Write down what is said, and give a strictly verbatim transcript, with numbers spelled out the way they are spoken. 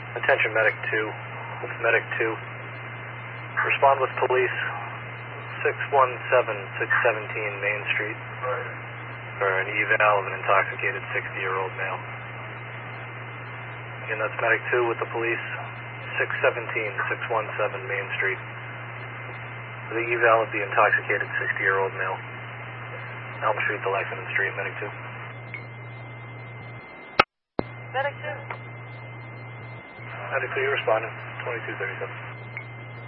Attention Medic two, with Medic two. Respond with police, six one seven, six seventeen Main Street, for an eval of an intoxicated sixty-year-old male. Again, that's Medic two with the police, six seventeen, six one seven Main Street, for the eval of the intoxicated sixty-year-old male. Elm Street to Lexington Street, Medic two. Medic two. Medic two, you're responding, twenty-two thirty-seven.